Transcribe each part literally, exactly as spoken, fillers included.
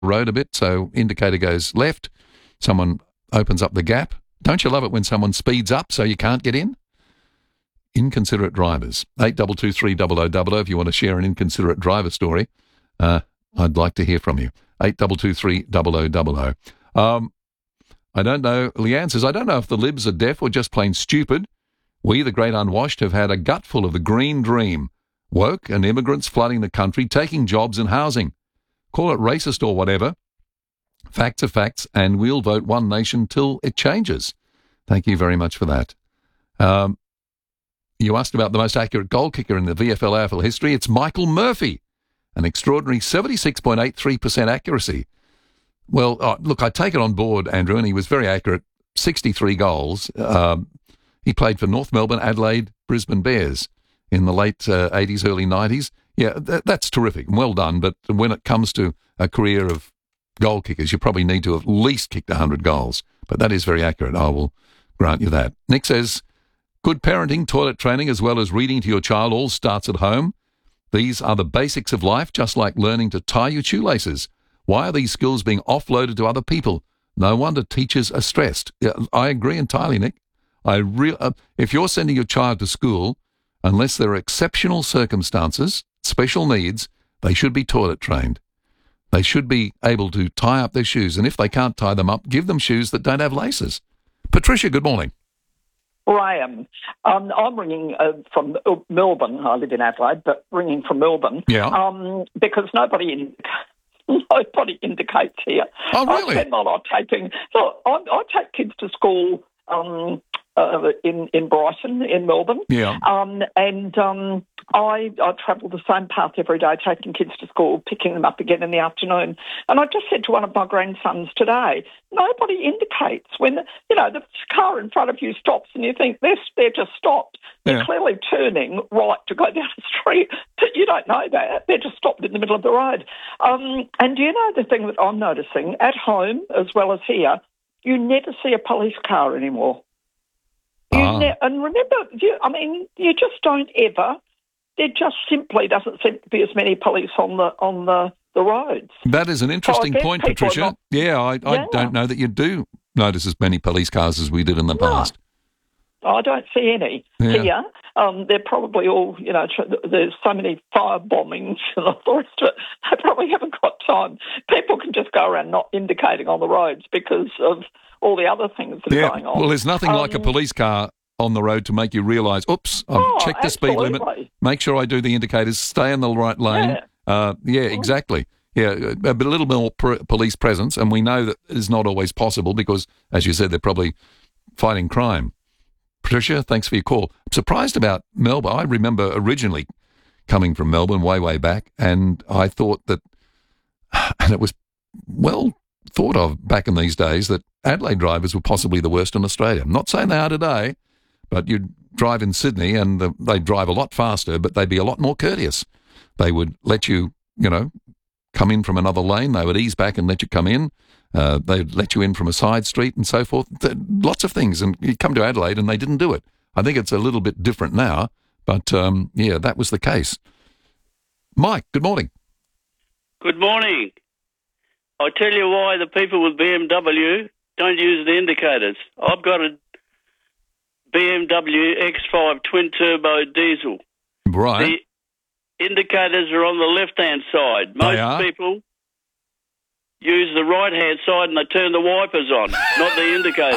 road a bit, so indicator goes left, someone opens up the gap. Don't you love it when someone speeds up so you can't get in? Inconsiderate drivers. eight two two three zero zero zero zero if you want to share an inconsiderate driver story. Uh, I'd like to hear from you. eight two two three zero zero zero zero. Um, I don't know. Leanne says, I don't know if the Libs are deaf or just plain stupid. We, the great unwashed, have had a gutful of the green dream. Woke and immigrants flooding the country, taking jobs and housing. Call it racist or whatever. Facts are facts, and we'll vote One Nation till it changes. Thank you very much for that. Um, you asked about the most accurate goal kicker in the V F L A F L history. It's Michael Murphy, an extraordinary seventy-six point eight three percent accuracy. Well, oh, look, I take it on board, Andrew, and he was very accurate. sixty-three goals. Um, he played for North Melbourne, Adelaide, Brisbane Bears in the late uh, eighties, early nineties. Yeah, th- that's terrific and well done. But when it comes to a career of goal kickers, you probably need to have at least kicked one hundred goals. But that is very accurate. I will grant you that. Nick says, good parenting, toilet training, as well as reading to your child all starts at home. These are the basics of life, just like learning to tie your shoelaces. Why are these skills being offloaded to other people? No wonder teachers are stressed. Yeah, I agree entirely, Nick. I re- uh, if you're sending your child to school, unless there are exceptional circumstances, special needs, they should be toilet trained. They should be able to tie up their shoes, and if they can't tie them up, give them shoes that don't have laces. Patricia, good morning. Graham, um, I'm ringing uh, from Melbourne. I live in Adelaide, but ringing from Melbourne. Yeah. Um, because nobody in, nobody indicates here. Oh, really? I spend my life taking. So I, I take kids to school um, uh, in in Brighton, in Melbourne. Yeah. Um, and um, I I travel the same path every day, taking kids to school, picking them up again in the afternoon. And I just said to one of my grandsons today, nobody indicates when, you know, the car in front of you stops and you think, they're, they're just stopped. They're Yeah. clearly turning right to go down the street. You don't know that. They're just stopped in the middle of the road. Um, and do you know the thing that I'm noticing, at home as well as here, you never see a police car anymore. You Ah. ne- and remember, you, I mean, you just don't ever... There just simply doesn't seem to be as many police on the on the, the roads. That is an interesting So I guess point, people are Patricia. not- yeah, I, I Yeah. don't know that you do notice as many police cars as we did in the No. past. I don't see any Yeah. here. Um, they're probably all, you know, tr- there's so many fire bombings and all the rest of it. They probably haven't got time. People can just go around not indicating on the roads because of all the other things that Yeah. are going on. Well, there's nothing like a Um, police car on the road to make you realise, oops, I've Oh, checked the speed limit. absolutely. Make sure I do the indicators, stay in the right lane. Yeah. Uh, yeah, exactly. Yeah, a, bit- a little more pr- police presence, and we know that is not always possible because, as you said, they're probably fighting crime. Patricia, thanks for your call. I'm surprised about Melbourne. I remember originally coming from Melbourne way, way back, and I thought that, and it was well thought of back in these days, that Adelaide drivers were possibly the worst in Australia. I'm not saying they are today, but you'd drive in Sydney and the, they'd drive a lot faster, but they'd be a lot more courteous. They would let you, you know, come in from another lane. They would ease back and let you come in. Uh, they'd let you in from a side street and so forth. Th- lots of things. And you come to Adelaide and they didn't do it. I think it's a little bit different now, but um, yeah, that was the case. Mike, good morning. Good morning. I tell you why the people with B M W don't use the indicators. I've got a B M W X five twin-turbo diesel. Right. The indicators are on the left-hand side. They Most are? people use the right-hand side and they turn the wipers on, not the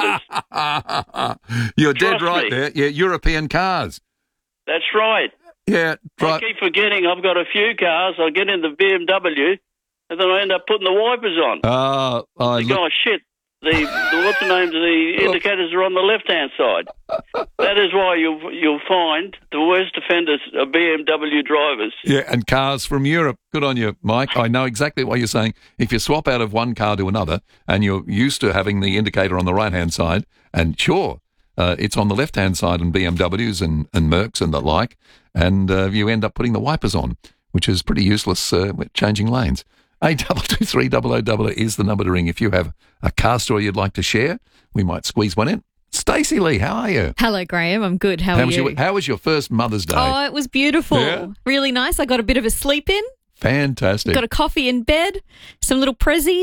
indicators. You're dead Trust right me. there. Yeah, European cars. That's right. Yeah, I right. keep forgetting I've got a few cars. I get in the B M W and then I end up putting the wipers on. Uh, I You look, go, oh, shit. The, the what's the name? The indicators are on the left-hand side. That is why you'll you'll find the worst offenders are B M W drivers. yeah, and cars from Europe. Good on you, Mike. I know exactly what you're saying. If you swap out of one car to another and you're used to having the indicator on the right-hand side, and sure, uh, it's on the left-hand side in B M Ws and, and Mercs and the like, and uh, you end up putting the wipers on, which is pretty useless uh, with changing lanes. eight two two three zero zero zero zero is the number to ring if you have a car story you'd like to share. We might squeeze one in. Stacey Lee, how are you? Hello, Graham. I'm good. How, how are was you? your How was your first Mother's Day? Oh, it was beautiful. Yeah? Really nice. I got a bit of a sleep in. Fantastic. Got a coffee in bed, some little prezzies.